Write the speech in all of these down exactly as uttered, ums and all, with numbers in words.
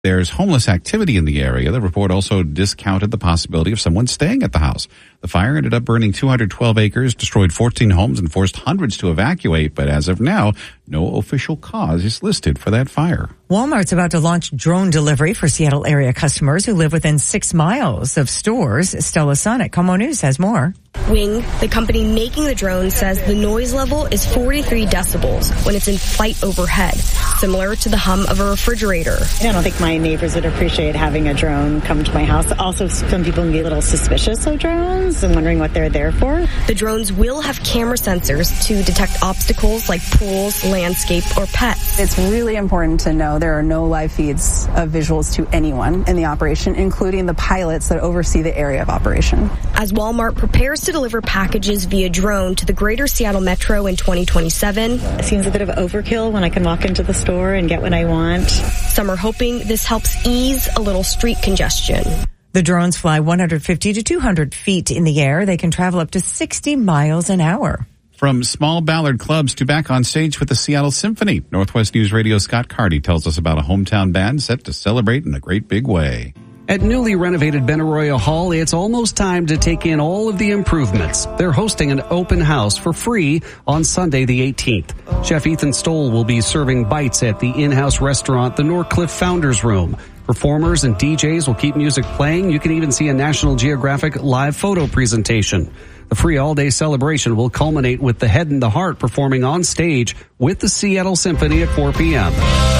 There's homeless activity in the area. The report also discounted the possibility of someone staying at the house. The fire ended up burning two hundred twelve acres, destroyed fourteen homes, and forced hundreds to evacuate. But as of now, no official cause is listed for that fire. Walmart's about to launch drone delivery for Seattle area customers who live within six miles of stores. Stella Sun at KOMO News has more. Wing, the company making the drone, says the noise level is forty-three decibels when it's in flight overhead, similar to the hum of a refrigerator. I don't think my neighbors would appreciate having a drone come to my house. Also, some people can get a little suspicious of drones and wondering what they're there for. The drones will have camera sensors to detect obstacles like pools, landscape, or pets. It's really important to know there are no live feeds of visuals to anyone in the operation, including the pilots that oversee the area of operation. As Walmart prepares to deliver packages via drone to the greater Seattle Metro in twenty twenty-seven. It seems a bit of overkill when I can walk into the store and get what I want. Some are hoping this helps ease a little street congestion. The drones fly one hundred fifty to two hundred feet in the air. They can travel up to sixty miles an hour. From small Ballard clubs to back on stage with the Seattle Symphony, Northwest News Radio's Scott Carty tells us about a hometown band set to celebrate in a great big way. At newly renovated Benaroya Hall, it's almost time to take in all of the improvements. They're hosting an open house for free on Sunday the eighteenth. Chef Ethan Stoll will be serving bites at the in-house restaurant, the Norcliffe Founders Room. Performers and D Js will keep music playing. You can even see a National Geographic live photo presentation. The free all-day celebration will culminate with the Head and the Heart performing on stage with the Seattle Symphony at four p.m.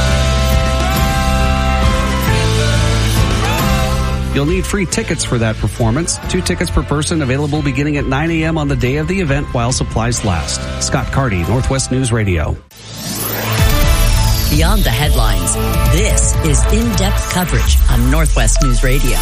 You'll need free tickets for that performance. Two tickets per person available beginning at nine a.m. on the day of the event while supplies last. Scott Carty, Northwest News Radio. Beyond the headlines, this is in-depth coverage on Northwest News Radio.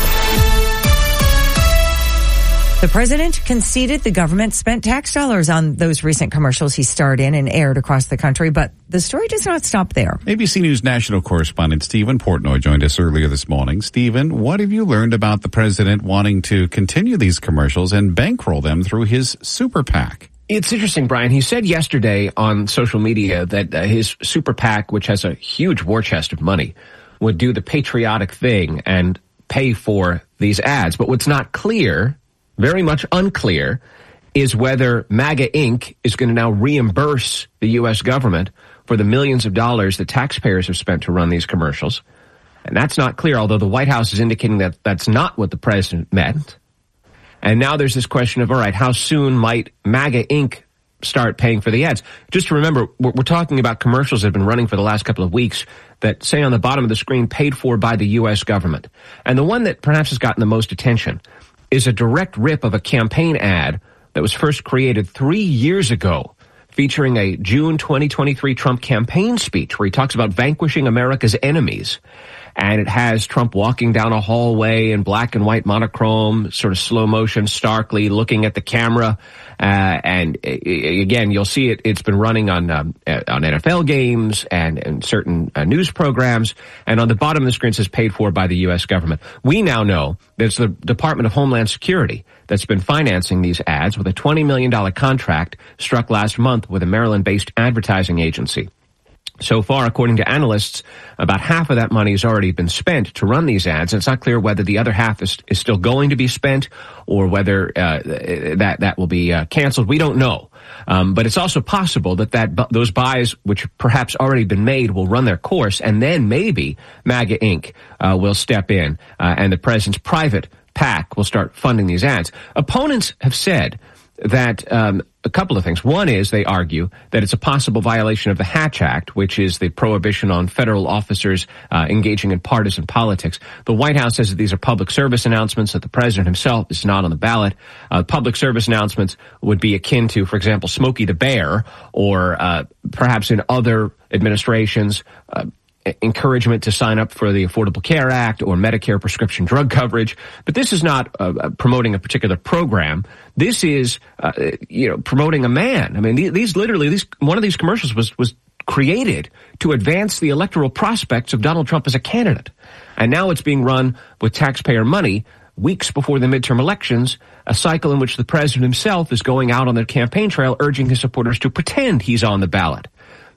The president conceded the government spent tax dollars on those recent commercials he starred in and aired across the country, but the story does not stop there. A B C News national correspondent Stephen Portnoy joined us earlier this morning. Stephen, what have you learned about the president wanting to continue these commercials and bankroll them through his super PAC? It's interesting, Brian. He said yesterday on social media that uh, his super PAC, which has a huge war chest of money, would do the patriotic thing and pay for these ads. But what's not clear, very much unclear, is whether MAGA Incorporated is going to now reimburse the U S government for the millions of dollars that taxpayers have spent to run these commercials. And that's not clear, although the White House is indicating that that's not what the president meant. And now there's this question of, all right, how soon might MAGA Incorporated start paying for the ads? Just to remember, we're, we're talking about commercials that have been running for the last couple of weeks that say on the bottom of the screen, paid for by the U S government. And the one that perhaps has gotten the most attention is a direct rip of a campaign ad that was first created three years ago, featuring a June twenty twenty-three Trump campaign speech where he talks about vanquishing America's enemies. And it has Trump walking down a hallway in black and white monochrome, sort of slow motion, starkly looking at the camera. Uh, and uh, again, you'll see it. It's been running on um, on N F L games and, and certain uh, news programs. And on the bottom of the screen it says paid for by the U S government. We now know that it's the Department of Homeland Security that's been financing these ads with a twenty million dollars contract struck last month with a Maryland-based advertising agency. So far, according to analysts, about half of that money has already been spent to run these ads. And it's not clear whether the other half is, is still going to be spent or whether uh, that that will be uh, canceled. We don't know. Um, but it's also possible that, that those buys, which perhaps already been made, will run their course, and then maybe MAGA Incorporated uh, will step in uh, and the president's private PAC will start funding these ads. Opponents have said that um, a couple of things. One is they argue that it's a possible violation of the Hatch Act, which is the prohibition on federal officers uh, engaging in partisan politics. The White House says that these are public service announcements, that the president himself is not on the ballot. Uh, public service announcements would be akin to, for example, Smokey the Bear, or uh, perhaps in other administrations, uh, encouragement to sign up for the Affordable Care Act or Medicare prescription drug coverage. But this is not uh, promoting a particular program. This is, uh, you know, promoting a man. I mean, these, these literally, these one of these commercials was was created to advance the electoral prospects of Donald Trump as a candidate. And now it's being run with taxpayer money weeks before the midterm elections, a cycle in which the president himself is going out on the campaign trail urging his supporters to pretend he's on the ballot.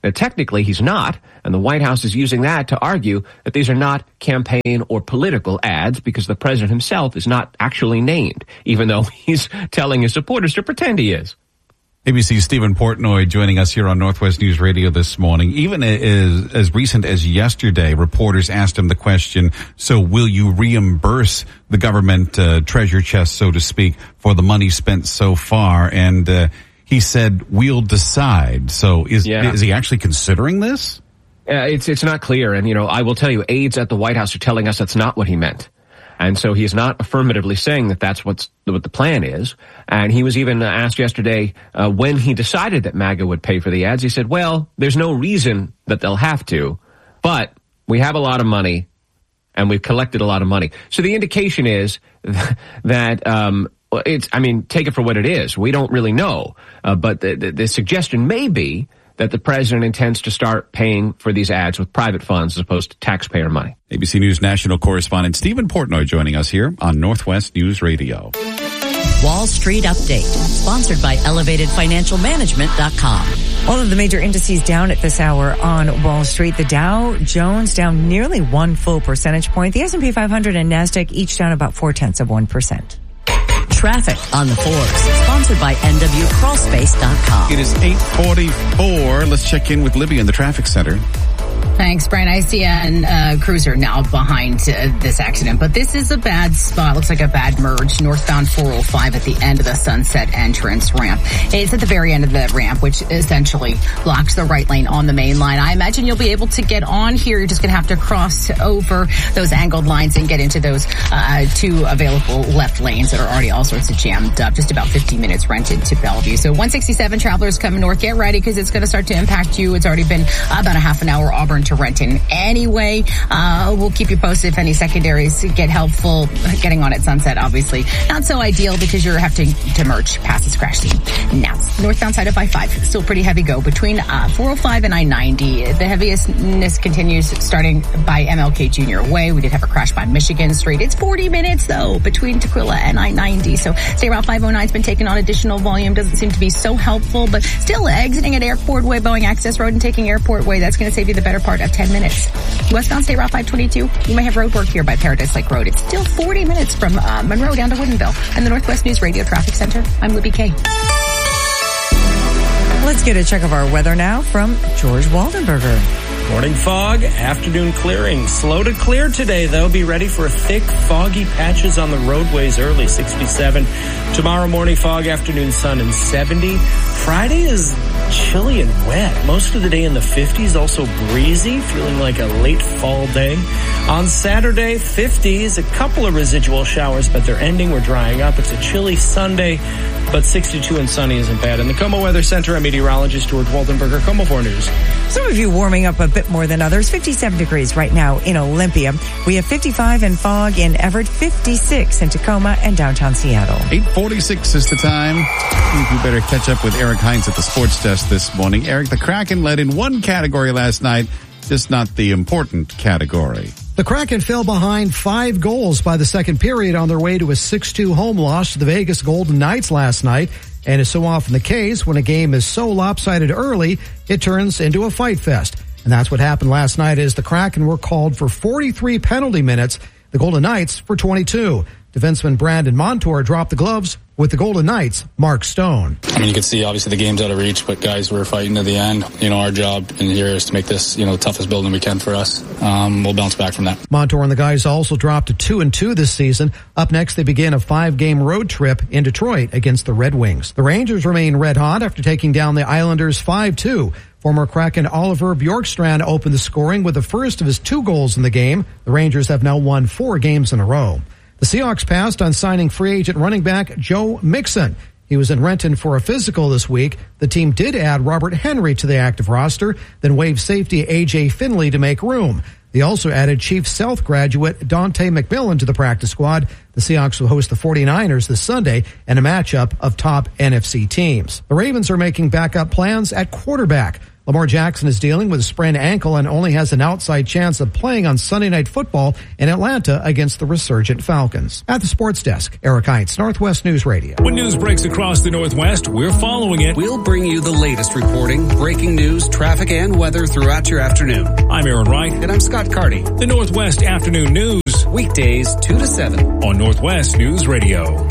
Now, technically, he's not, and the White House is using that to argue that these are not campaign or political ads because the president himself is not actually named, even though he's telling his supporters to pretend he is. A B C's Stephen Portnoy joining us here on Northwest News Radio this morning. Even as, as recent as yesterday, reporters asked him the question, so will you reimburse the government uh, treasure chest, so to speak, for the money spent so far? And uh, he said, we'll decide. So is, yeah. is he actually considering this? Uh, it's it's not clear. And, you know, I will tell you, aides at the White House are telling us that's not what he meant. And so he's not affirmatively saying that that's what's, what the plan is. And he was even asked yesterday uh, when he decided that MAGA would pay for the ads. He said, well, there's no reason that they'll have to, but we have a lot of money and we've collected a lot of money. So the indication is that um, it's, I mean, take it for what it is. We don't really know. Uh, but the, the, the suggestion may be that the president intends to start paying for these ads with private funds as opposed to taxpayer money. A B C News national correspondent Stephen Portnoy joining us here on Northwest News Radio. Wall Street Update, sponsored by elevated financial management dot com. All of the major indices down at this hour on Wall Street. The Dow Jones down nearly one full percentage point. The S and P five hundred and NASDAQ each down about four tenths of one percent. Traffic on the fours, sponsored by N W crawl space dot com. It is eight forty-four. Let's check in with Libby in the traffic center. Thanks, Brian. I see a uh, cruiser now behind uh, this accident, but this is a bad spot. Looks like a bad merge. Northbound four oh five at the end of the Sunset entrance ramp. It's at the very end of the ramp, which essentially blocks the right lane on the main line. I imagine you'll be able to get on here. You're just going to have to cross over those angled lines and get into those uh, two available left lanes that are already all sorts of jammed up. Just about fifteen minutes rented to Bellevue. So one sixty-seven travelers coming north. Get ready because it's going to start to impact you. It's already been about a half an hour Auburn to Renton. Anyway, uh, we'll keep you posted if any secondaries get helpful. Getting on at Sunset, obviously not so ideal because you're having to merge past this crash scene. Now, northbound side of I five, still pretty heavy go between uh, four oh five and I ninety. The heaviestness continues starting by M L K Junior Way. We did have a crash by Michigan Street. It's forty minutes though between Tequila and I ninety. So State Route five oh nine's been taking on additional volume. Doesn't seem to be so helpful, but still exiting at Airport Way, Boeing Access Road, and taking Airport Way. That's going to save you the better part of ten minutes. Westbound State Route five twenty-two, you may have road work here by Paradise Lake Road. It's still forty minutes from uh, Monroe down to Woodinville. And the Northwest News Radio Traffic Center, I'm Libby Kay. Let's get a check of our weather now from George Waldenberger. Morning fog, afternoon clearing. Slow to clear today, though. Be ready for thick, foggy patches on the roadways early, sixty-seven. Tomorrow morning fog, afternoon sun, and seventy. Friday is chilly and wet. Most of the day in the fifties, also breezy, feeling like a late fall day. On Saturday, fifties, a couple of residual showers, but they're ending. We're drying up. It's a chilly Sunday, but sixty-two and sunny isn't bad. In the KOMO Weather Center, I'm meteorologist George Waldenberger, KOMO four News. Some of you warming up a bit more than others. fifty-seven degrees right now in Olympia. We have fifty-five in fog in Everett, fifty-six in Tacoma and downtown Seattle. eight forty-six is the time. I think we better catch up with Eric Hines at the sports desk this morning. Eric, the Kraken led in one category last night, just not the important category. The Kraken fell behind five goals by the second period on their way to a six two home loss to the Vegas Golden Knights last night. And as so often the case, when a game is so lopsided early, it turns into a fight fest. And that's what happened last night as the Kraken were called for forty-three penalty minutes, the Golden Knights for twenty-two. Defenseman Brandon Montour dropped the gloves with the Golden Knights' Mark Stone. I mean, you can see obviously the game's out of reach, but guys, we're fighting to the end. You know, our job in here is to make this, you know, the toughest building we can for us. Um, we'll bounce back from that. Montour and the guys also dropped to two and two this season. Up next, they begin a five-game road trip in Detroit against the Red Wings. The Rangers remain red hot after taking down the Islanders five two. Former Kraken Oliver Bjorkstrand opened the scoring with the first of his two goals in the game. The Rangers have now won four games in a row. The Seahawks passed on signing free agent running back Joe Mixon. He was in Renton for a physical this week. The team did add Robert Henry to the active roster, then waived safety A J Finley to make room. They also added Chief South graduate Dante McMillan to the practice squad. The Seahawks will host the forty-niners this Sunday in a matchup of top N F C teams. The Ravens are making backup plans at quarterback. Lamar Jackson is dealing with a sprained ankle and only has an outside chance of playing on Sunday Night Football in Atlanta against the resurgent Falcons. At the sports desk, Eric Heitz, Northwest News Radio. When news breaks across the Northwest, we're following it. We'll bring you the latest reporting, breaking news, traffic, and weather throughout your afternoon. I'm Aaron Wright. And I'm Scott Carty. The Northwest Afternoon News. Weekdays two to seven. On Northwest News Radio.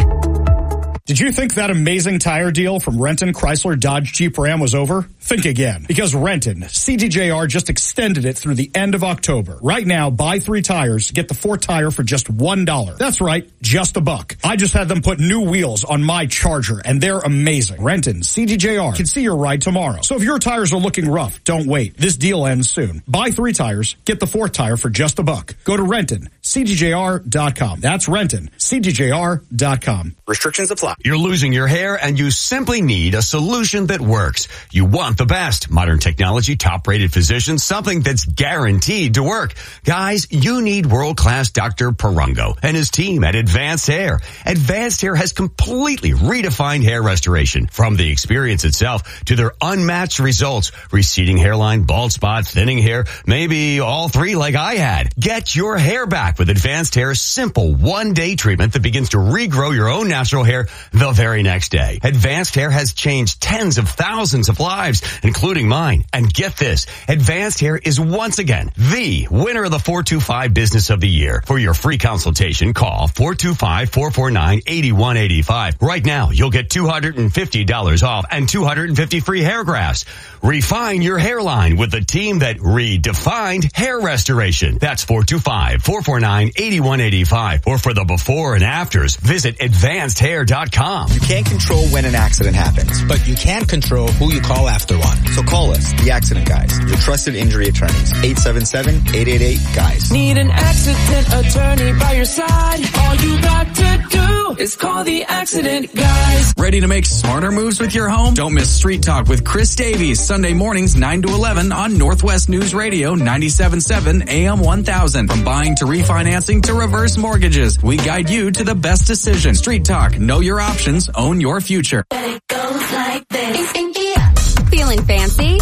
Did you think that amazing tire deal from Renton, Chrysler, Dodge, Jeep, Ram was over? Think again. Because Renton, C D J R just extended it through the end of October. Right now, buy three tires, get the fourth tire for just one dollar. That's right, just a buck. I just had them put new wheels on my Charger, and they're amazing. Renton, C D J R can see your ride tomorrow. So if your tires are looking rough, don't wait. This deal ends soon. Buy three tires, get the fourth tire for just a buck. Go to Renton, C D J R dot com. That's Renton, C D J R dot com. Restrictions apply. You're losing your hair and you simply need a solution that works. You want the best. Modern technology, top-rated physicians, something that's guaranteed to work. Guys, you need world-class Doctor Perungo and his team at Advanced Hair. Advanced Hair has completely redefined hair restoration. From the experience itself to their unmatched results. Receding hairline, bald spot, thinning hair, maybe all three like I had. Get your hair back with Advanced Hair's simple one-day treatment that begins to regrow your own natural hair the very next day. Advanced Hair has changed tens of thousands of lives, including mine. And get this, Advanced Hair is once again the winner of the four two five Business of the Year. For your free consultation, call four two five, four four nine, eight one eight five. Right now, you'll get two hundred fifty dollars off and two hundred fifty free hair grafts. Refine your hairline with the team that redefined hair restoration. That's four two five, four four nine, eight one eight five. Or for the before and afters, visit advanced hair dot com. You can't control when an accident happens, but you can control who you call after one. So call us, the Accident Guys, your trusted injury attorneys. eight seven seven, eight eight eight, G U Y S. Need an accident attorney by your side? All you got to do is call the Accident Guys. Ready to make smarter moves with your home? Don't miss Street Talk with Chris Davies, Sunday mornings nine to eleven on Northwest News Radio ninety-seven point seven A M one thousand. From buying to refinancing to reverse mortgages, we guide you to the best decision. Street Talk, know your options, own your future. It goes like this. Feeling fancy?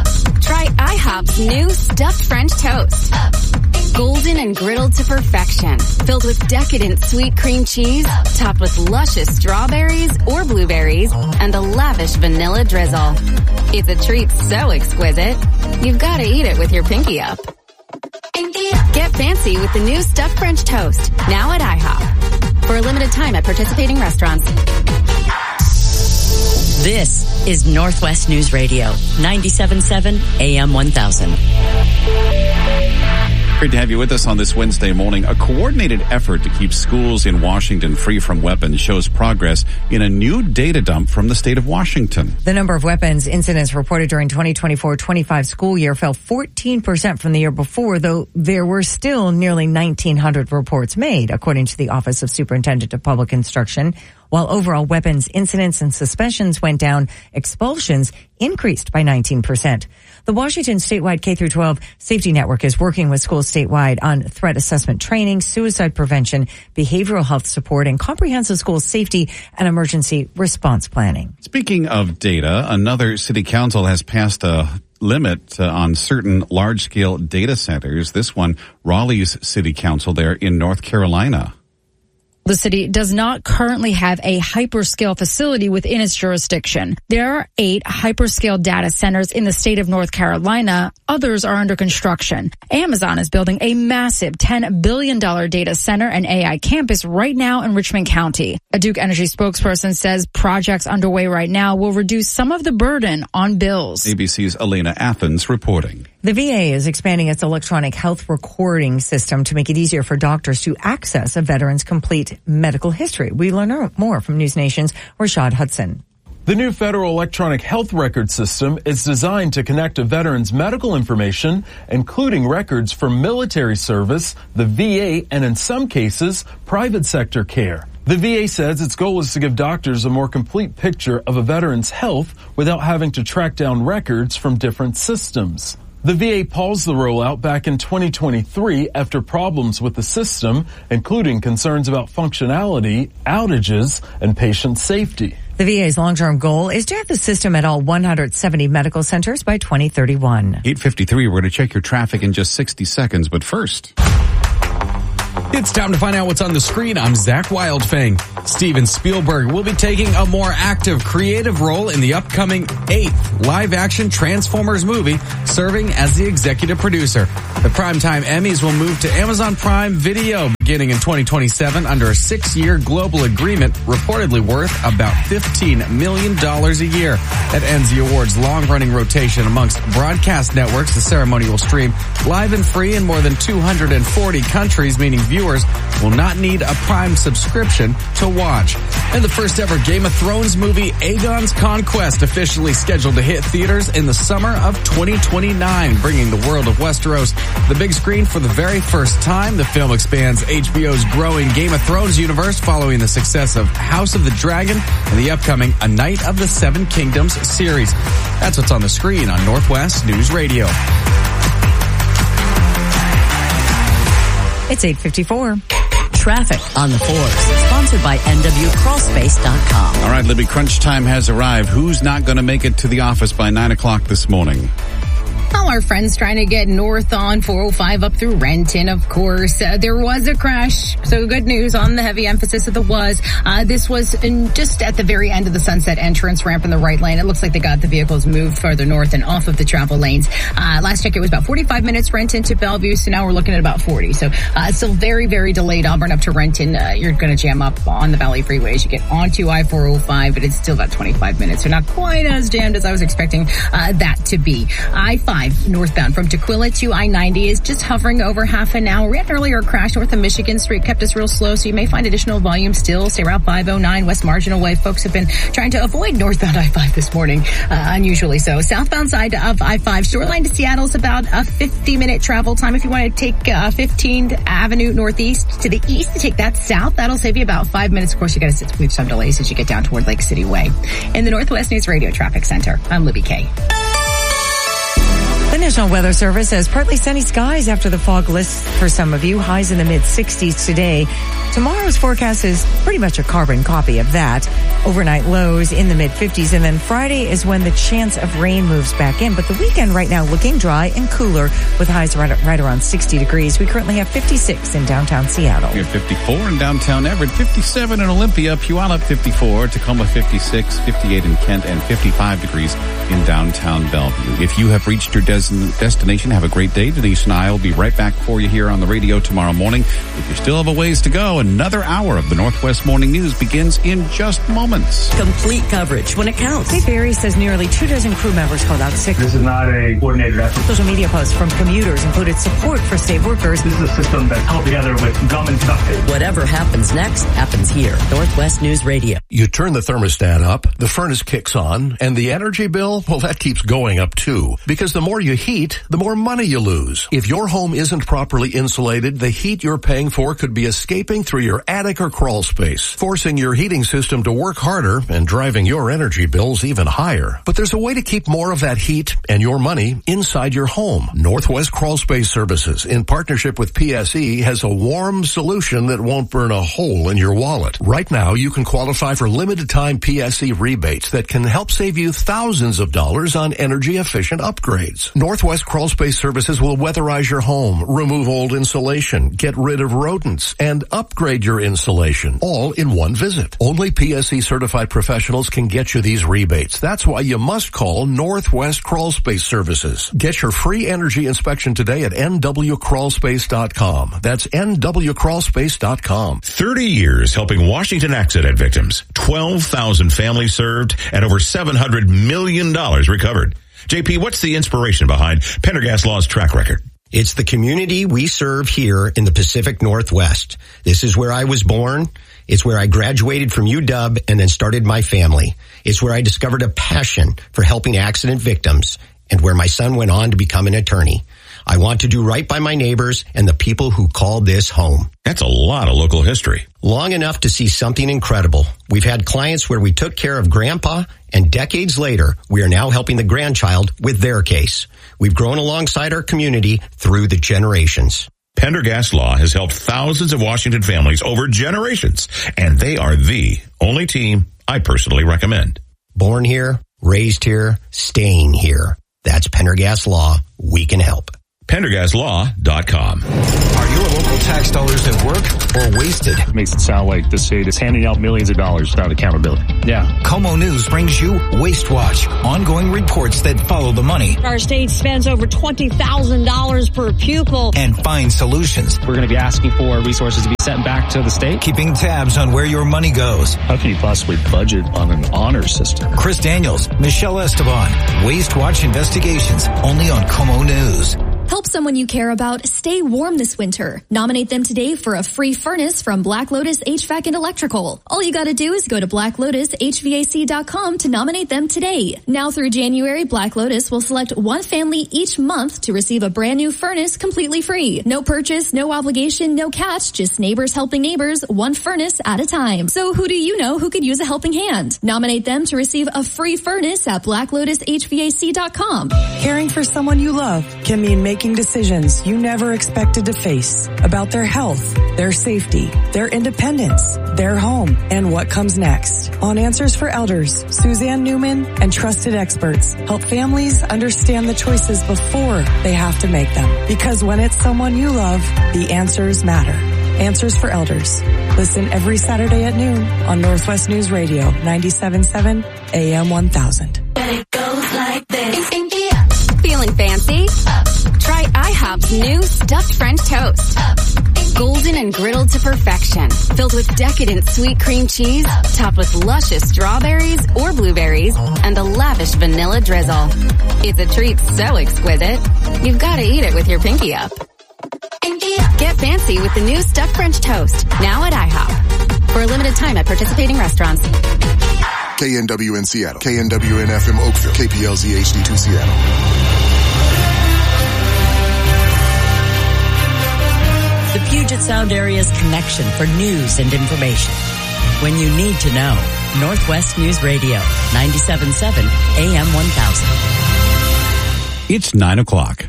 Try IHOP's new stuffed French toast. Golden and griddled to perfection. Filled with decadent sweet cream cheese, topped with luscious strawberries or blueberries, and a lavish vanilla drizzle. It's a treat so exquisite, you've got to eat it with your pinky up. Get fancy with the new stuffed French toast, now at IHOP. For a limited time at participating restaurants. This is Northwest News Radio, ninety-seven point seven A M one thousand. Great to have you with us on this Wednesday morning. A coordinated effort to keep schools in Washington free from weapons shows progress in a new data dump from the state of Washington. The number of weapons incidents reported during twenty twenty-four twenty-five school year fell fourteen percent from the year before, though there were still nearly nineteen hundred reports made, according to the Office of Superintendent of Public Instruction. While overall weapons incidents and suspensions went down, expulsions increased by nineteen percent. The Washington statewide K through twelve Safety Network is working with schools statewide on threat assessment training, suicide prevention, behavioral health support, and comprehensive school safety and emergency response planning. Speaking of data, another city council has passed a limit uh, on certain large-scale data centers. This one, Raleigh's City Council there in North Carolina. The city does not currently have a hyperscale facility within its jurisdiction. There are eight hyperscale data centers in the state of North Carolina. Others are under construction. Amazon is building a massive ten billion dollars data center and A I campus right now in Richmond County. A Duke Energy spokesperson says projects underway right now will reduce some of the burden on bills. A B C's Elena Athens reporting. The V A is expanding its electronic health recording system to make it easier for doctors to access a veteran's complete medical history. We learn more from News Nation's Rashad Hudson. The new federal electronic health record system is designed to connect a veteran's medical information, including records from military service, the V A, and in some cases, private sector care. The V A says its goal is to give doctors a more complete picture of a veteran's health without having to track down records from different systems. The V A paused the rollout back in twenty twenty-three after problems with the system, including concerns about functionality, outages, and patient safety. The V A's long-term goal is to have the system at all one hundred seventy medical centers by twenty thirty-one. eight fifty-three, we're going to check your traffic in just sixty seconds, but first... It's time to find out what's on the screen. I'm Zach Wildfang. Steven Spielberg will be taking a more active, creative role in the upcoming eighth live-action Transformers movie, serving as the executive producer. The Primetime Emmys will move to Amazon Prime Video beginning in twenty twenty-seven under a six-year global agreement reportedly worth about fifteen million dollars a year. That ends the award's long-running rotation amongst broadcast networks. The ceremony will stream live and free in more than two hundred forty countries, meaning viewers will not need a Prime subscription to watch. And the first ever Game of Thrones movie, Aegon's Conquest, officially scheduled to hit theaters in the summer of twenty twenty-nine, bringing the world of Westeros to the big screen for the very first time. The film expands H B O's growing Game of Thrones universe following the success of House of the Dragon and the upcoming A Night of the Seven Kingdoms series. That's what's on the screen on Northwest News Radio. It's eight fifty-four. Traffic on the fours, sponsored by N W Crawl Space dot com. All right, Libby, crunch time has arrived. Who's not going to make it to the office by nine o'clock this morning? All our friends trying to get north on four oh five up through Renton, of course. Uh, there was a crash, so good news on the heavy emphasis of the was. Uh, this was in just at the very end of the Sunset entrance ramp in the right lane. It looks like they got the vehicles moved further north and off of the travel lanes. Uh, last check, it was about forty-five minutes Renton to Bellevue, so now we're looking at about forty. So uh, still very, very delayed. Auburn up to Renton. Uh, you're going to jam up on the Valley Freeway as you get onto I four oh five, but it's still about twenty-five minutes. So not quite as jammed as I was expecting uh, that to be. I five northbound from Tequila to I ninety is just hovering over half an hour. We had an earlier crash north of Michigan Street, kept us real slow, so you may find additional volume still. Stay around five oh nine West Marginal Way. Folks have been trying to avoid northbound I five this morning, uh, unusually so. Southbound side of I five, Shoreline to Seattle is about a fifty minute travel time. If you want to take uh, fifteenth Avenue Northeast to the east to take that south, that'll save you about five minutes. Of course, you got to sit through some delays as you get down toward Lake City Way. In the Northwest News Radio Traffic Center, I'm Libby Kay. The National Weather Service says partly sunny skies after the fog list for some of you. Highs in the mid sixties today. Tomorrow's forecast is pretty much a carbon copy of that. Overnight lows in the mid fifties, and then Friday is when the chance of rain moves back in. But the weekend right now looking dry and cooler with highs right, right around sixty degrees. We currently have fifty-six in downtown Seattle. We have fifty-four in downtown Everett, fifty-seven in Olympia, Puyallup fifty-four, Tacoma fifty-six, fifty-eight in Kent, and fifty-five degrees in downtown Bellevue. If you have reached your des- destination, have a great day. Denise and I will be right back for you here on the radio tomorrow morning. If you still have a ways to go, another hour of the Northwest Morning News begins in just moments. Complete coverage when it counts. Dave Barry says nearly two dozen crew members called out sick. This is not a coordinated effort. Social media posts from commuters included support for state workers. This is a system that's held together with gum and duct tape. Whatever happens next happens here. Northwest News Radio. You turn the thermostat up, the furnace kicks on, and the energy bill, well, that keeps going up too. Because the more you heat, the more money you lose. If your home isn't properly insulated, the heat you're paying for could be escaping through your attic or crawl space, forcing your heating system to work harder and driving your energy bills even higher. But there's a way to keep more of that heat and your money inside your home. Northwest Crawl Space Services, in partnership with P S E, has a warm solution that won't burn a hole in your wallet. Right now, you can qualify for limited time P S E rebates that can help save you thousands of dollars on energy efficient upgrades. Northwest Crawl Space Services will weatherize your home, remove old insulation, get rid of rodents, and upgrade your insulation, all in one visit. Only P S E certified professionals can get you these rebates. That's why you must call Northwest Crawl Space Services. Get your free energy inspection today at N W crawl space dot com. That's N W crawl space dot com. thirty years helping Washington accident victims. twelve thousand families served and over seven hundred million dollars recovered. J P, what's the inspiration behind Pendergast Law's track record? It's the community we serve here in the Pacific Northwest. This is where I was born. It's where I graduated from U W and then started my family. It's where I discovered a passion for helping accident victims and where my son went on to become an attorney. I want to do right by my neighbors and the people who call this home. That's a lot of local history. Long enough to see something incredible. We've had clients where we took care of grandpa, and decades later, we are now helping the grandchild with their case. We've grown alongside our community through the generations. Pendergast Law has helped thousands of Washington families over generations, and they are the only team I personally recommend. Born here, raised here, staying here. That's Pendergast Law. We can help. Pendergast Law dot com. Are your local tax dollars at work or wasted? It makes it sound like the state is handing out millions of dollars without accountability. Yeah. Como News brings you Waste Watch, ongoing reports that follow the money. Our state spends over twenty thousand dollars per pupil. And find solutions. We're going to be asking for resources to be sent back to the state. Keeping tabs on where your money goes. How can you possibly budget on an honor system? Chris Daniels, Michelle Esteban, Waste Watch Investigations, only on Como News. Help someone you care about stay warm this winter. Nominate them today for a free furnace from Black Lotus H V A C and Electrical. All you gotta do is go to black lotus h v a c dot com to nominate them today. Now through January, Black Lotus will select one family each month to receive a brand new furnace completely free. No purchase, no obligation, no catch, just neighbors helping neighbors, one furnace at a time. So who do you know who could use a helping hand? Nominate them to receive a free furnace at black lotus h v a c dot com. Caring for someone you love can mean making Making decisions you never expected to face about their health, their safety, their independence, their home, and what comes next. On Answers for Elders, Suzanne Newman and trusted experts help families understand the choices before they have to make them. Because when it's someone you love, the answers matter. Answers for Elders. Listen every Saturday at noon on Northwest News Radio, ninety-seven point seven A M one thousand. But it goes like this. Feeling fancy? Try IHOP's new stuffed French toast. Golden and griddled to perfection. Filled with decadent sweet cream cheese, topped with luscious strawberries or blueberries, and a lavish vanilla drizzle. It's a treat so exquisite, you've got to eat it with your pinky up. Get fancy with the new stuffed French toast, now at IHOP. For a limited time at participating restaurants. K N W in Seattle. K N W N F M Oakville. K P L Z H D two Seattle. The Puget Sound area's connection for news and information. When you need to know, Northwest News Radio, ninety-seven point seven A M one thousand. It's nine o'clock.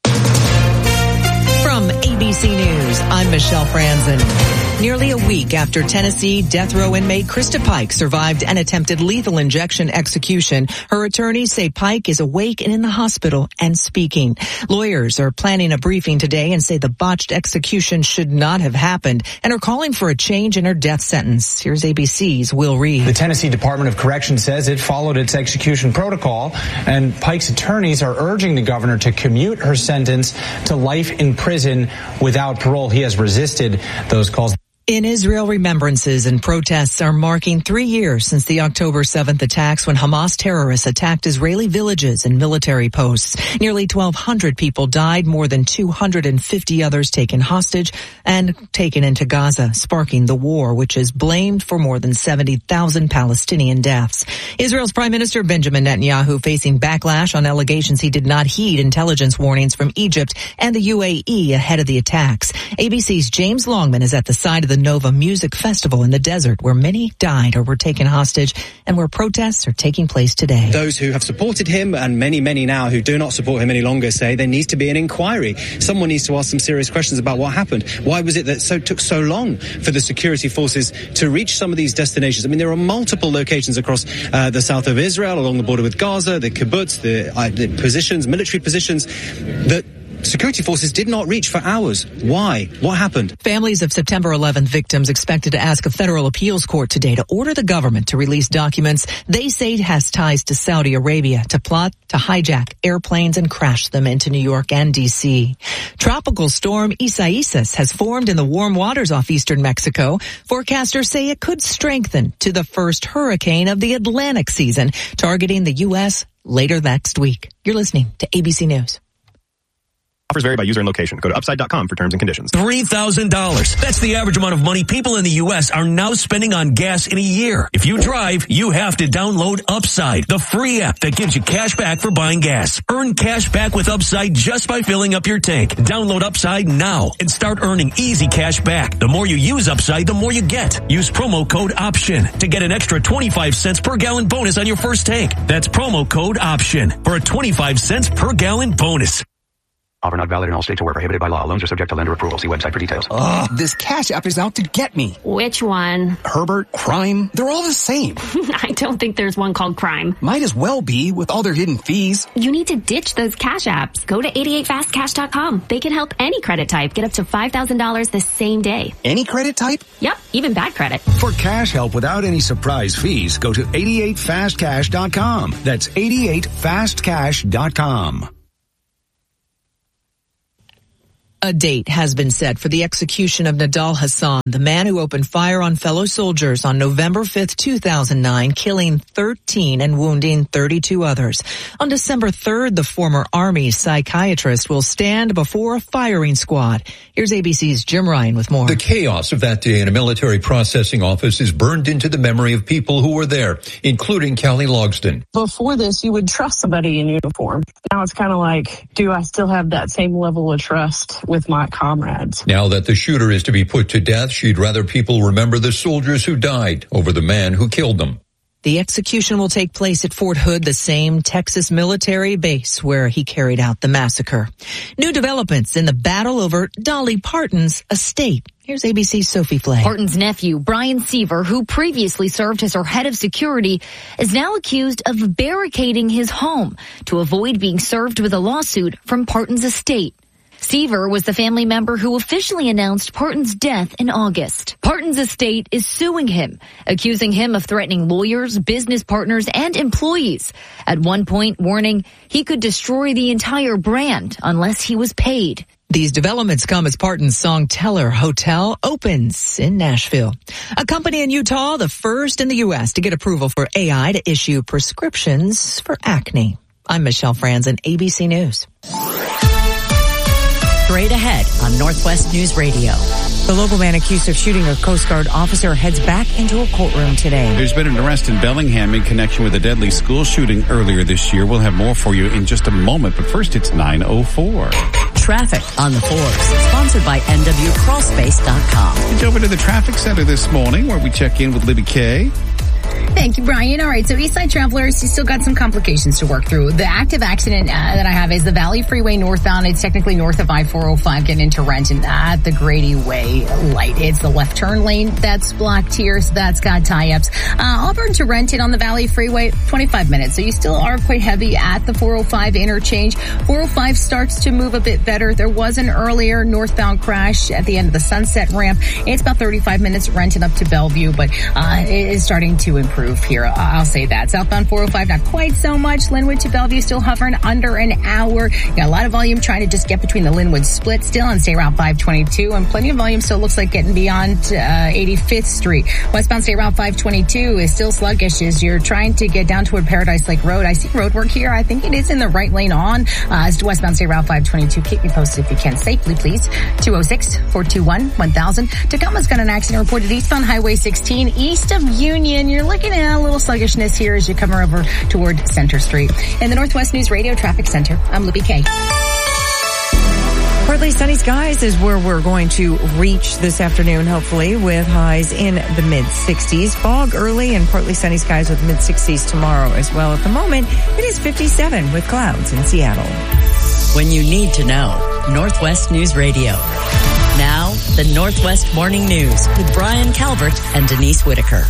From A B C News, I'm Michelle Franzen. Nearly a week after Tennessee death row inmate Krista Pike survived an attempted lethal injection execution, her attorneys say Pike is awake and in the hospital and speaking. Lawyers are planning a briefing today and say the botched execution should not have happened and are calling for a change in her death sentence. Here's A B C's Will Reed. The Tennessee Department of Corrections says it followed its execution protocol, and Pike's attorneys are urging the governor to commute her sentence to life in prison without parole. He has resisted those calls. In Israel, remembrances and protests are marking three years since the October seventh attacks when Hamas terrorists attacked Israeli villages and military posts. Nearly twelve hundred people died, more than two hundred fifty others taken hostage and taken into Gaza, sparking the war, which is blamed for more than seventy thousand Palestinian deaths. Israel's Prime Minister Benjamin Netanyahu facing backlash on allegations he did not heed intelligence warnings from Egypt and the U A E ahead of the attacks. A B C's James Longman is at the side of the Nova Music Festival in the desert, where many died or were taken hostage and where protests are taking place today. Those who have supported him and many, many now who do not support him any longer say there needs to be an inquiry. Someone needs to ask some serious questions about what happened. Why was it that so took so long for the security forces to reach some of these destinations? I mean, there are multiple locations across uh, the south of Israel, along the border with Gaza, the kibbutz, the, uh, the positions, military positions that security forces did not reach for hours. Why? What happened? Families of September eleventh victims expected to ask a federal appeals court today to order the government to release documents they say has ties to Saudi Arabia to plot to hijack airplanes and crash them into New York and D C. Tropical storm Isaias has formed in the warm waters off eastern Mexico. Forecasters say it could strengthen to the first hurricane of the Atlantic season, targeting the U S later next week. You're listening to A B C News. Offers vary by user and location. Go to upside dot com for terms and conditions. three thousand dollars. That's the average amount of money people in the U S are now spending on gas in a year. If you drive, you have to download Upside, the free app that gives you cash back for buying gas. Earn cash back with Upside just by filling up your tank. Download Upside now and start earning easy cash back. The more you use Upside, the more you get. Use promo code OPTION to get an extra twenty-five cents per gallon bonus on your first tank. That's promo code OPTION for a twenty-five cents per gallon bonus. Offer not valid in all states or where prohibited by law. Loans are subject to lender approval. See website for details. Ugh, this Cash App is out to get me. Which one? Herbert, Crime, they're all the same. I don't think there's one called Crime. Might as well be with all their hidden fees. You need to ditch those Cash Apps. Go to eighty-eight fast cash dot com. They can help any credit type get up to five thousand dollars the same day. Any credit type? Yep, even bad credit. For cash help without any surprise fees, go to eighty-eight fast cash dot com. That's eighty-eight fast cash dot com. A date has been set for the execution of Nidal Hasan, the man who opened fire on fellow soldiers on November fifth, two thousand nine, killing thirteen and wounding thirty-two others. On December third, the former Army psychiatrist will stand before a firing squad. Here's A B C's Jim Ryan with more. The chaos of that day in a military processing office is burned into the memory of people who were there, including Callie Logston. Before this, you would trust somebody in uniform. Now it's kind of like, do I still have that same level of trust with my comrades? Now that the shooter is to be put to death, she'd rather people remember the soldiers who died over the man who killed them. The execution will take place at Fort Hood, the same Texas military base where he carried out the massacre. New developments in the battle over Dolly Parton's estate. Here's A B C's Sophie Flay. Parton's nephew, Brian Seaver, who previously served as her head of security, is now accused of barricading his home to avoid being served with a lawsuit from Parton's estate. Seaver was the family member who officially announced Parton's death in August. Parton's estate is suing him, accusing him of threatening lawyers, business partners, and employees. At one point, warning he could destroy the entire brand unless he was paid. These developments come as Parton's Song Teller Hotel opens in Nashville. A company in Utah, the first in the U S to get approval for A I to issue prescriptions for acne. I'm Michelle Franzen, A B C News. Straight ahead on Northwest News Radio. The local man accused of shooting a Coast Guard officer heads back into a courtroom today. There's been an arrest in Bellingham in connection with a deadly school shooting earlier this year. We'll have more for you in just a moment, but first it's nine oh four. Traffic on the fours, sponsored by N W crawl space dot com. It's over to the traffic center this morning where we check in with Libby Kay. Thank you, Brian. All right, so Eastside travelers, you still got some complications to work through. The active accident uh, that I have is the Valley Freeway northbound. It's technically north of I four oh five getting into Renton at the Grady Way light. It's the left turn lane that's blocked here, so that's got tie-ups. Uh, Auburn to Renton on the Valley Freeway, twenty-five minutes. So you still are quite heavy at the four oh five interchange. four oh five starts to move a bit better. There was an earlier northbound crash at the end of the Sunset ramp. It's about thirty-five minutes Renton up to Bellevue, but uh, it is starting to improve here. I'll say that. Southbound four oh five, not quite so much. Linwood to Bellevue still hovering under an hour. You got a lot of volume trying to just get between the Linwood split still on State Route five twenty-two, and plenty of volume still looks like getting beyond uh, eighty-fifth Street. Westbound State Route five twenty-two is still sluggish as you're trying to get down toward Paradise Lake Road. I see road work here. I think it is in the right lane on uh, as to westbound State Route five twenty-two. Keep me posted if you can safely, please. two oh six, four two one, one thousand. Tacoma's got an accident reported eastbound Highway sixteen east of Union. You're looking at a little sluggishness here as you come over toward Center Street. In the Northwest News Radio Traffic Center, I'm Libby Kay. Partly sunny skies is where we're going to reach this afternoon, hopefully, with highs in the mid-sixties. Fog early and partly sunny skies with mid-sixties tomorrow as well. At the moment, it is fifty-seven with clouds in Seattle. When you need to know, Northwest News Radio. Now, the Northwest Morning News with Brian Calvert and Denise Whitaker.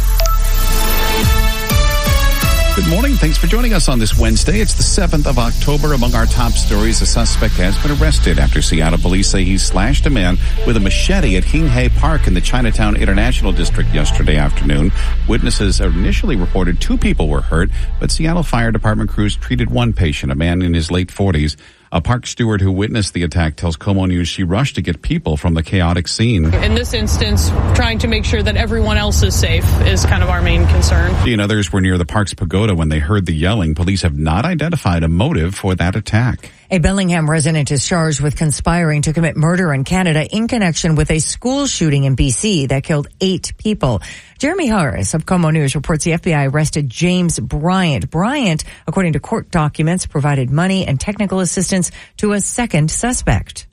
Good morning. Thanks for joining us on this Wednesday. It's the seventh of October. Among our top stories, a suspect has been arrested after Seattle police say he slashed a man with a machete at Hing Hay Park in the Chinatown International District yesterday afternoon. Witnesses initially reported two people were hurt, but Seattle Fire Department crews treated one patient, a man in his late forties. A park steward who witnessed the attack tells KOMO News she rushed to get people from the chaotic scene. In this instance, trying to make sure that everyone else is safe is kind of our main concern. She and others were near the park's pagoda when they heard the yelling. Police have not identified a motive for that attack. A Bellingham resident is charged with conspiring to commit murder in Canada in connection with a school shooting in B C that killed eight people. Jeremy Harris of KOMO News reports the F B I arrested James Bryant. Bryant, according to court documents, provided money and technical assistance to a second suspect.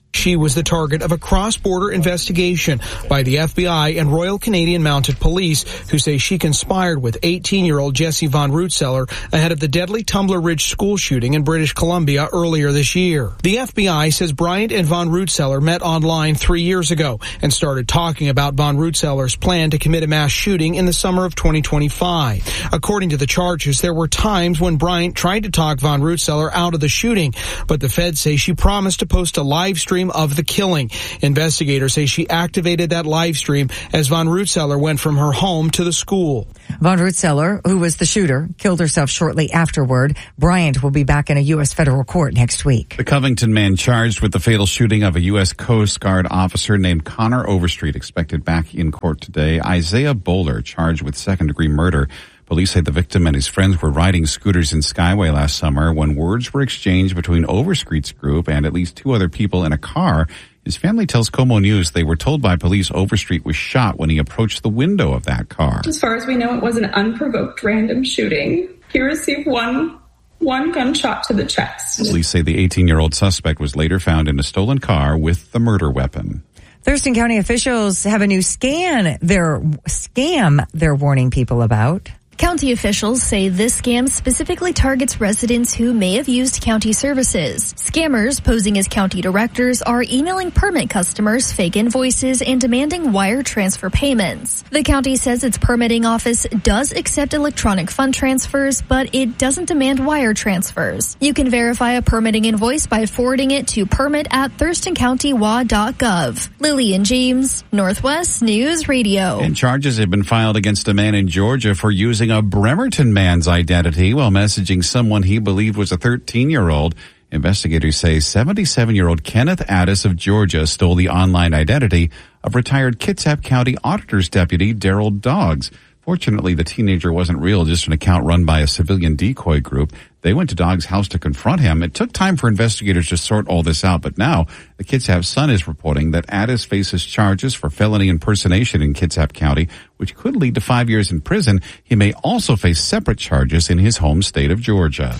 She was the target of a cross-border investigation by the F B I and Royal Canadian Mounted Police, who say she conspired with eighteen-year-old Jesse Von Rootseller ahead of the deadly Tumbler Ridge school shooting in British Columbia earlier this year. The F B I says Bryant and Von Rootseller met online three years ago and started talking about Von Rootseller's plan to commit a mass shooting in the summer of twenty twenty-five. According to the charges, there were times when Bryant tried to talk Von Rootseller out of the shooting, but the feds say she promised to post a live stream of the killing. Investigators say she activated that live stream as Von Rootseller went from her home to the school. Von Rootseller, who was the shooter, killed herself shortly afterward. Bryant will be back in a U S federal court next week. The Covington man charged with the fatal shooting of a U S Coast Guard officer named Connor Overstreet expected back in court today. Isaiah Bowler charged with second-degree murder. Police say the victim and his friends were riding scooters in Skyway last summer when words were exchanged between Overstreet's group and at least two other people in a car. His family tells Como News they were told by police Overstreet was shot when he approached the window of that car. As far as we know, it was an unprovoked random shooting. He received one one gunshot to the chest. Police say the eighteen-year-old suspect was later found in a stolen car with the murder weapon. Thurston County officials have a new scan they're, scam they're warning people about. County officials say this scam specifically targets residents who may have used county services. Scammers posing as county directors are emailing permit customers fake invoices and demanding wire transfer payments. The county says its permitting office does accept electronic fund transfers, but it doesn't demand wire transfers. You can verify a permitting invoice by forwarding it to permit at thurston county w a dot gov. Lillian James, Northwest News Radio. And charges have been filed against a man in Georgia for using a Bremerton man's identity while messaging someone he believed was a thirteen-year-old. Investigators say seventy-seven-year-old Kenneth Addis of Georgia stole the online identity of retired Kitsap County Auditor's Deputy Daryl Doggs. Fortunately, the teenager wasn't real, just an account run by a civilian decoy group. They went to Doggs' house to confront him. It took time for investigators to sort all this out, but now the Kitsap Sun is reporting that Addis faces charges for felony impersonation in Kitsap County, which could lead to five years in prison. He may also face separate charges in his home state of Georgia.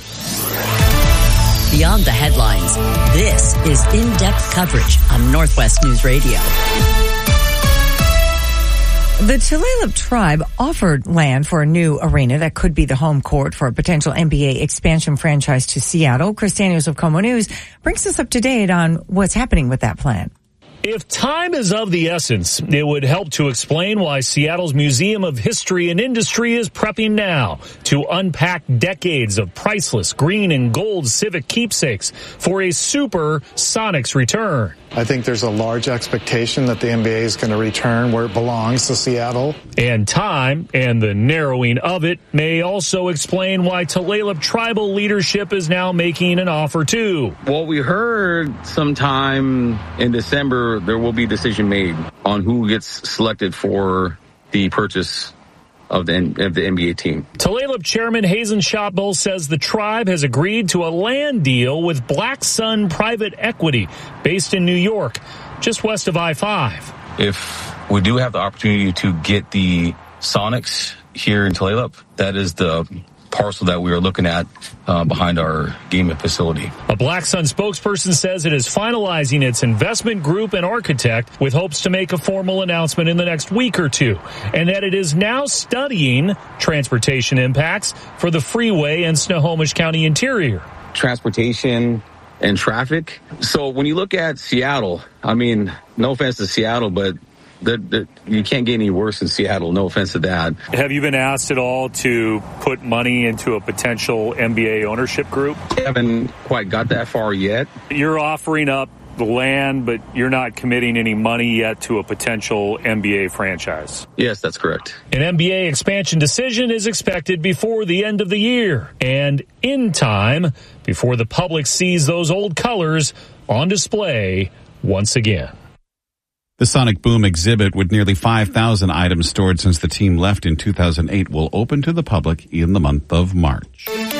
Beyond the headlines, this is in-depth coverage on Northwest News Radio. The Tulalip tribe offered land for a new arena that could be the home court for a potential N B A expansion franchise to Seattle. Chris Daniels of Como News brings us up to date on what's happening with that plan. If time is of the essence, it would help to explain why Seattle's Museum of History and Industry is prepping now to unpack decades of priceless green and gold civic keepsakes for a Super Sonics return. I think there's a large expectation that the N B A is going to return where it belongs, to Seattle. And time and the narrowing of it may also explain why Tulalip tribal leadership is now making an offer too. Well, we heard sometime in December there will be a decision made on who gets selected for the purchase of the, of the N B A team. Tulalip Chairman Hazen Shotbull says the tribe has agreed to a land deal with Black Sun Private Equity based in New York, just west of I five. If we do have the opportunity to get the Sonics here in Tulalip, that is the parcel that we are looking at uh, behind our gaming facility. A Black Sun spokesperson says it is finalizing its investment group and architect with hopes to make a formal announcement in the next week or two, and that it is now studying transportation impacts for the freeway and Snohomish County interior. Transportation and traffic. So when you look at Seattle, I mean, no offense to Seattle, but The, the, you can't get any worse in Seattle. No offense to that. Have you been asked at all to put money into a potential N B A ownership group? I haven't quite got that far yet. You're offering up the land, but you're not committing any money yet to a potential N B A franchise. Yes, that's correct. An N B A expansion decision is expected before the end of the year and in time before the public sees those old colors on display once again. The Sonic Boom exhibit, with nearly five thousand items stored since the team left in two thousand eight, will open to the public in the month of March.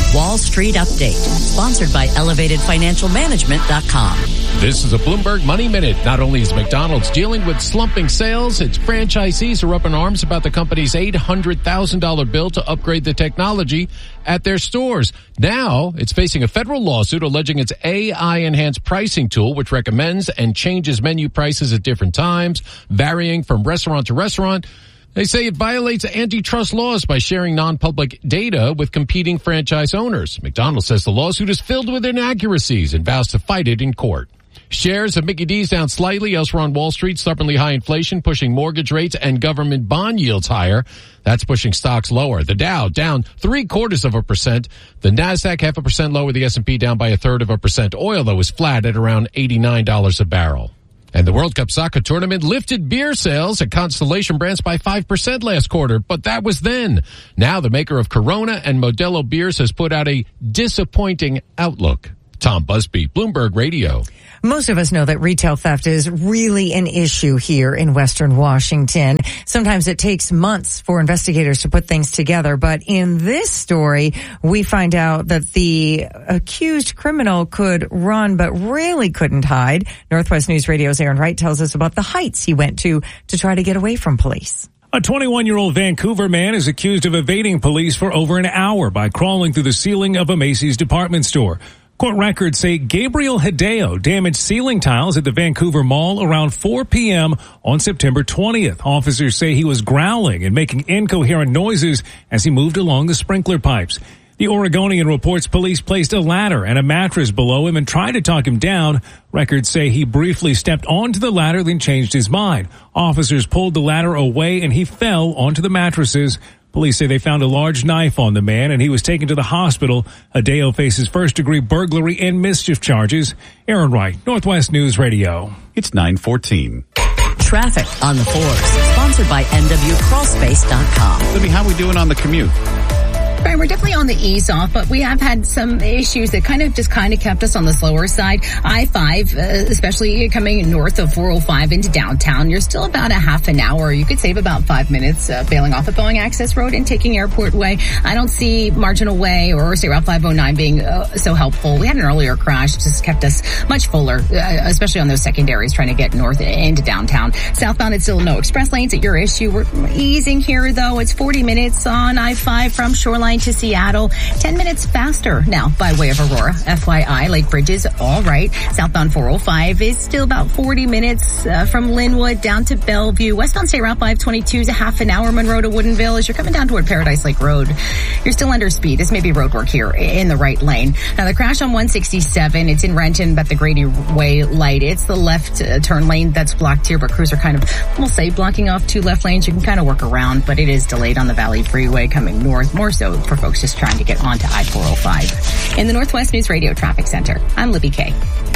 Wall Street Update, sponsored by elevated financial management dot com. This is a Bloomberg Money Minute. Not only is McDonald's dealing with slumping sales, its franchisees are up in arms about the company's eight hundred thousand dollars bill to upgrade the technology at their stores. Now, it's facing a federal lawsuit alleging its A I-enhanced pricing tool, which recommends and changes menu prices at different times, varying from restaurant to restaurant. They say it violates antitrust laws by sharing non-public data with competing franchise owners. McDonald's says the lawsuit is filled with inaccuracies and vows to fight it in court. Shares of Mickey D's down slightly elsewhere on Wall Street. Stubbornly high inflation pushing mortgage rates and government bond yields higher. That's pushing stocks lower. The Dow down three quarters of a percent. The Nasdaq half a percent lower. The S and P down by a third of a percent. Oil, though, is flat at around eighty-nine dollars a barrel. And the World Cup soccer tournament lifted beer sales at Constellation Brands by five percent last quarter, but that was then. Now the maker of Corona and Modelo beers has put out a disappointing outlook. Tom Busby, Bloomberg Radio. Most of us know that retail theft is really an issue here in Western Washington. Sometimes it takes months for investigators to put things together, but in this story, we find out that the accused criminal could run but really couldn't hide. Northwest News Radio's Aaron Wright tells us about the heights he went to to try to get away from police. A twenty-one-year-old Vancouver man is accused of evading police for over an hour by crawling through the ceiling of a Macy's department store. Court records say Gabriel Hideo damaged ceiling tiles at the Vancouver Mall around four p.m. on September twentieth. Officers say he was growling and making incoherent noises as he moved along the sprinkler pipes. The Oregonian reports police placed a ladder and a mattress below him and tried to talk him down. Records say he briefly stepped onto the ladder, then changed his mind. Officers pulled the ladder away and he fell onto the mattresses. Police say they found a large knife on the man and he was taken to the hospital. Hideo faces first-degree burglary and mischief charges. Aaron Wright, Northwest News Radio. It's nine fourteen. Traffic on the fours, sponsored by N W crawl space dot com. Libby, how are we doing on the commute? Right, we're definitely on the ease off, but we have had some issues that kind of just kind of kept us on the slower side. I five, uh, especially coming north of four oh five into downtown, you're still about a half an hour. You could save about five minutes uh, bailing off at Boeing Access Road and taking Airport Way. I don't see Marginal Way or State Route five oh nine being uh, so helpful. We had an earlier crash, just kept us much fuller, uh, especially on those secondaries trying to get north into downtown. Southbound, it's still no express lanes at your issue. We're easing here, though. It's forty minutes on I five from Shoreline to Seattle, ten minutes faster now by way of Aurora. F Y I, Lake Bridge is all right. Southbound four oh five is still about forty minutes uh, from Linwood down to Bellevue. Westbound State Route five twenty-two is a half an hour. Monroe to Woodinville. As you're coming down toward Paradise Lake Road, you're still under speed. This may be road work here in the right lane. Now the crash on one sixty-seven, it's in Renton, but the Grady Way light. It's the left uh, turn lane that's blocked here, but crews are kind of, we'll say, blocking off two left lanes. You can kind of work around, but it is delayed on the Valley Freeway coming north, more so for folks just trying to get onto I four oh five. In the Northwest News Radio Traffic Center, I'm Libby Kay.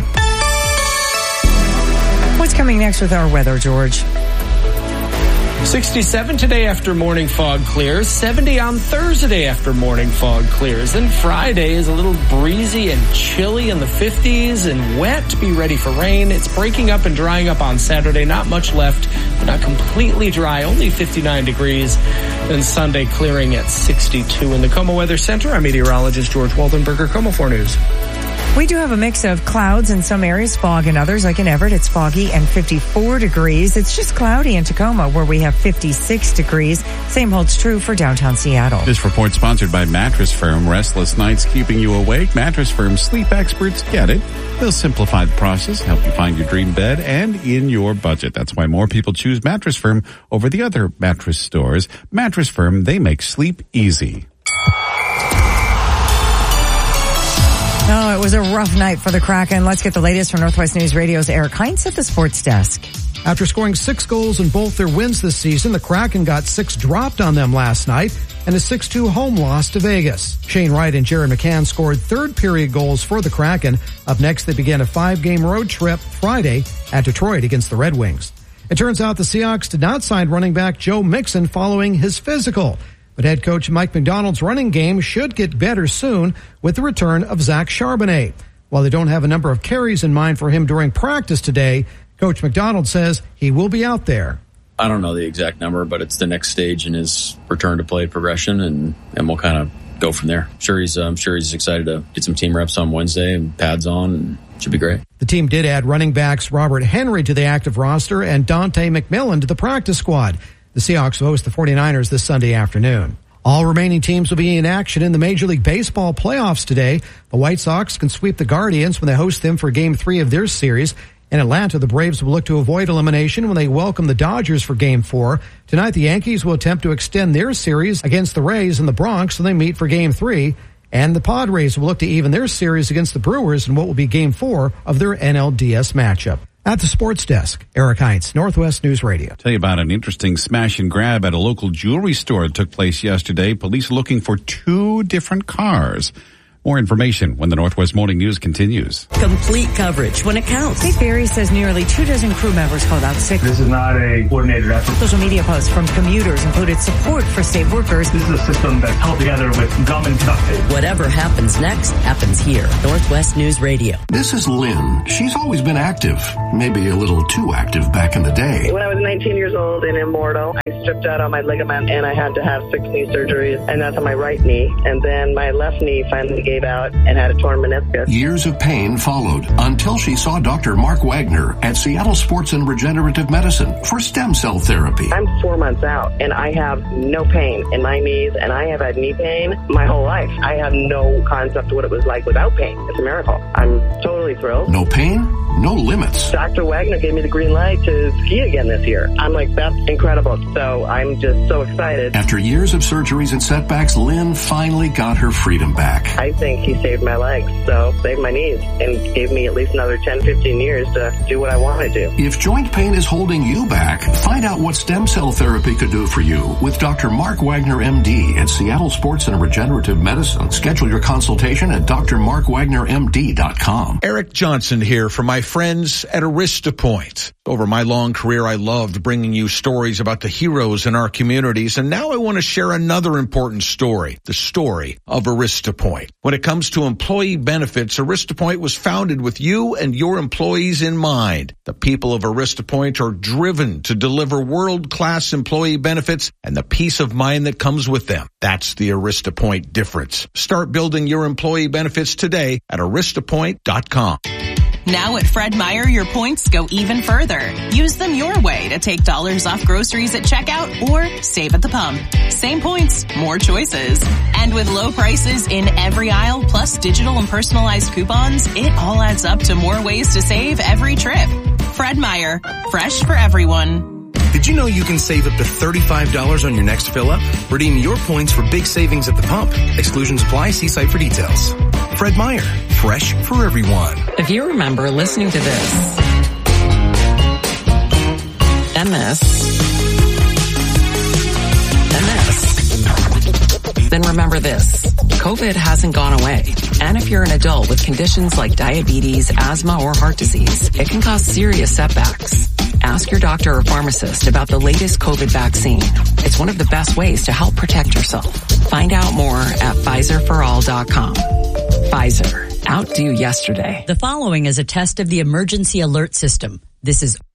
What's coming next with our weather, George? sixty-seven today after morning fog clears. seventy on Thursday after morning fog clears. Then Friday is a little breezy and chilly in the fifties and wet. Be ready for rain. It's breaking up and drying up on Saturday. Not much left, but not completely dry. Only fifty-nine degrees. Then Sunday clearing at sixty-two. In the KOMO Weather Center, I'm meteorologist George Waldenberger, KOMO four News. We do have a mix of clouds in some areas, fog in others. Like in Everett, it's foggy and fifty-four degrees. It's just cloudy in Tacoma, where we have fifty-six degrees. Same holds true for downtown Seattle. This report sponsored by Mattress Firm. Restless nights keeping you awake. Mattress Firm sleep experts get it. They'll simplify the process, help you find your dream bed, and in your budget. That's why more people choose Mattress Firm over the other mattress stores. Mattress Firm, they make sleep easy. Oh, it was a rough night for the Kraken. Let's get the latest from Northwest News Radio's Eric Heinz at the sports desk. After scoring six goals in both their wins this season, the Kraken got six dropped on them last night and a six two home loss to Vegas. Shane Wright and Jared McCann scored third period goals for the Kraken. Up next, they began a five-game road trip Friday at Detroit against the Red Wings. It turns out the Seahawks did not sign running back Joe Mixon following his physical. But head coach Mike Macdonald's running game should get better soon with the return of Zach Charbonnet. While they don't have a number of carries in mind for him during practice today, Coach Macdonald says he will be out there. I don't know the exact number, but it's the next stage in his return to play progression, and, and we'll kind of go from there. Sure, he's I'm sure he's excited to get some team reps on Wednesday and pads on, and it should be great. The team did add running backs Robert Henry to the active roster and Dante McMillan to the practice squad. The Seahawks will host the 49ers this Sunday afternoon. All remaining teams will be in action in the Major League Baseball playoffs today. The White Sox can sweep the Guardians when they host them for Game three of their series. In Atlanta, the Braves will look to avoid elimination when they welcome the Dodgers for Game four. Tonight, the Yankees will attempt to extend their series against the Rays in the Bronx when they meet for Game three. And the Padres will look to even their series against the Brewers in what will be Game four of their N L D S matchup. At the sports desk, Eric Heinz, Northwest News Radio. Tell you about an interesting smash and grab at a local jewelry store that took place yesterday. Police looking for two different cars. More information when the Northwest Morning News continues. Complete coverage when it counts. State Ferry says nearly two dozen crew members called out sick. This is not a coordinated effort. Social media posts from commuters included support for state workers. This is a system that's held together with gum and duct tape. Whatever happens next happens here. Northwest News Radio. This is Lynn. She's always been active. Maybe a little too active back in the day. When I was nineteen years old and immortal, I stripped out all my ligament and I had to have six knee surgeries, and that's on my right knee. And then my left knee finally gave out and had a torn meniscus. Years of pain followed until she saw Doctor Mark Wagner at Seattle Sports and Regenerative Medicine for stem cell therapy. I'm four months out and I have no pain in my knees, and I have had knee pain my whole life. I have no concept of what it was like without pain. It's a miracle. I'm totally thrilled. No pain, no limits. Doctor Wagner gave me the green light to ski again this year. I'm like, that's incredible. So I'm just so excited. After years of surgeries and setbacks, Lynn finally got her freedom back. I think he saved my legs, so saved my knees, and gave me at least another ten, fifteen years to do what I want to do. If joint pain is holding you back, find out what stem cell therapy could do for you with Doctor Mark Wagner, M D at Seattle Sports and Regenerative Medicine. Schedule your consultation at d r mark wagner m d dot com. Eric Johnson here for my friends at AristaPoint. Over my long career, I loved bringing you stories about the heroes in our communities, and now I want to share another important story, the story of AristaPoint. When it comes to employee benefits, AristaPoint was founded with you and your employees in mind. The people of AristaPoint are driven to deliver world-class employee benefits and the peace of mind that comes with them. That's the AristaPoint difference. Start building your employee benefits today at arista point dot com. Now at Fred Meyer, your points go even further. Use them your way to take dollars off groceries at checkout or save at the pump. Same points, more choices. And with low prices in every aisle, plus digital and personalized coupons, it all adds up to more ways to save every trip. Fred Meyer, fresh for everyone. Did you know you can save up to thirty-five dollars on your next fill-up? Redeem your points for big savings at the pump. Exclusions apply. See site for details. Fred Meyer, fresh for everyone. If you remember listening to this, and this, and this, then remember this. COVID hasn't gone away. And if you're an adult with conditions like diabetes, asthma, or heart disease, it can cause serious setbacks. Ask your doctor or pharmacist about the latest COVID vaccine. It's one of the best ways to help protect yourself. Find out more at Pfizer for all dot com. Pfizer. Outdo yesterday. The following is a test of the emergency alert system. This is